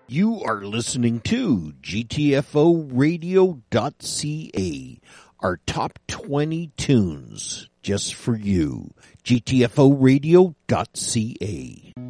You are listening to GTFOradio.ca, our top 20 tunes just for you. GTFOradio.ca.